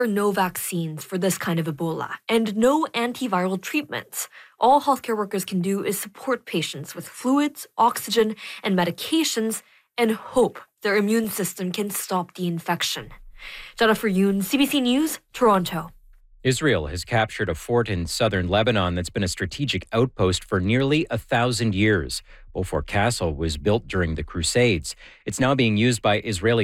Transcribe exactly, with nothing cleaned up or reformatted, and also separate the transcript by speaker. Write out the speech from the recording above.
Speaker 1: are no vaccines for this kind of Ebola and no antiviral treatments. All healthcare workers can do is support patients with fluids, oxygen, and medications and hope their immune system can stop the infection. Jennifer Yoon, C B C News, Toronto.
Speaker 2: Israel has captured a fort in southern Lebanon that's been a strategic outpost for nearly a thousand years. Beaufort Castle was built during the Crusades. It's now being used by Israeli